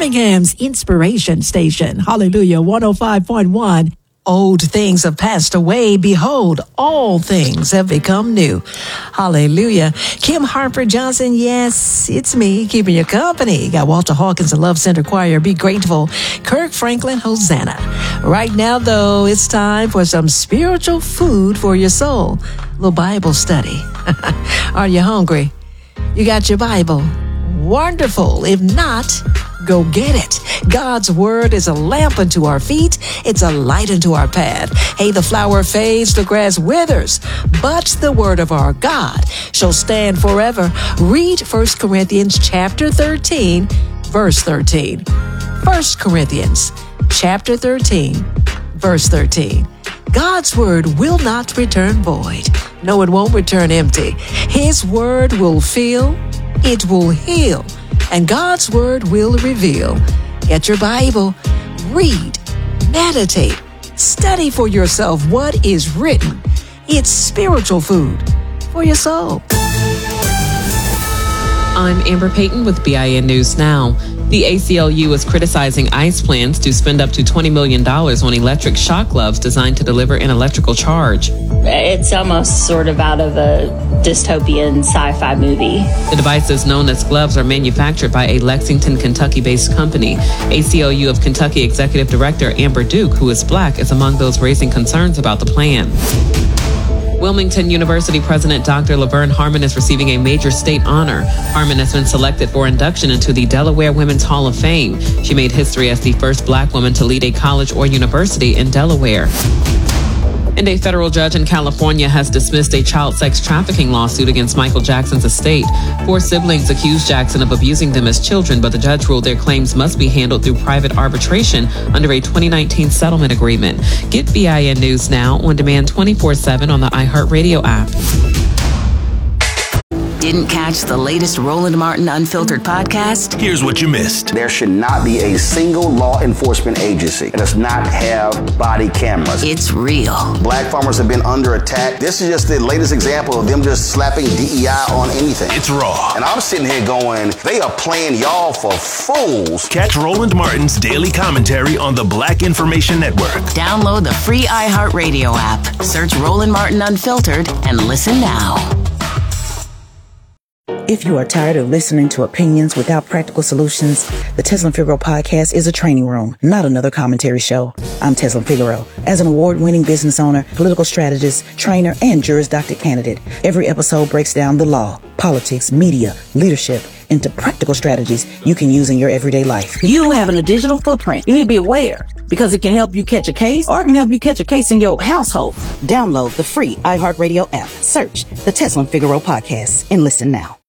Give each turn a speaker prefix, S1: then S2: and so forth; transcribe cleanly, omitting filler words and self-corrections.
S1: Birmingham's Inspiration Station. Hallelujah, 105.1. Old things have passed away. Behold, all things have become new. Hallelujah. Kim Harper Johnson, yes, it's me, keeping you company. Got Walter Hawkins and Love Center Choir, Be Grateful. Kirk Franklin, Hosanna. Right now, though, it's time for some spiritual food for your soul. A little Bible study. Are you hungry? You got your Bible? Wonderful. If not, go get it. God's word is a lamp unto our feet. It's a light unto our path. Hey, the flower fades, the grass withers, but the word of our God shall stand forever. Read 1 Corinthians chapter 13, verse 13. 1 Corinthians chapter 13, verse 13. God's word will not return void. No, it won't return empty. His word will fill, it will heal, and God's word will reveal. Get your Bible, read, meditate, study for yourself what is written. It's spiritual food for your soul.
S2: I'm Amber Payton with BIN News Now. The ACLU is criticizing ICE plans to spend up to $20 million on electric shock gloves designed to deliver an electrical charge.
S3: It's almost sort of out of a dystopian sci-fi movie.
S2: The devices, known as gloves, are manufactured by a Lexington, Kentucky-based company. ACLU of Kentucky Executive Director Amber Duke, who is black, is among those raising concerns about the plan. Wilmington University President Dr. Laverne Harmon is receiving a major state honor. Harmon has been selected for induction into the Delaware Women's Hall of Fame. She made history as the first black woman to lead a college or university in Delaware. And a federal judge in California has dismissed a child sex trafficking lawsuit against Michael Jackson's estate. 4 siblings accused Jackson of abusing them as children, but the judge ruled their claims must be handled through private arbitration under a 2019 settlement agreement. Get BIN News Now on demand 24/7 on the iHeartRadio app.
S4: Didn't catch the latest Roland Martin Unfiltered podcast?
S5: Here's what you missed.
S6: There should not be a single law enforcement agency that does not have body cameras.
S4: It's real.
S6: Black farmers have been under attack. This is just the latest example of them just slapping DEI on anything.
S5: It's raw.
S6: And I'm sitting here going, they are playing y'all for fools.
S5: Catch Roland Martin's daily commentary on the Black Information Network.
S4: Download the free iHeartRadio app. Search Roland Martin Unfiltered and listen now.
S7: If you are tired of listening to opinions without practical solutions, the Teslin Figaro podcast is a training room, not another commentary show. I'm Teslin Figaro. As an award-winning business owner, political strategist, trainer, and Juris Doctor candidate, every episode breaks down the law, politics, media, leadership, into practical strategies you can use in your everyday life.
S8: You having a digital footprint. You need to be aware because it can help you catch a case or it can help you catch a case in your household.
S7: Download the free iHeartRadio app. Search the Teslin Figaro podcast and listen now.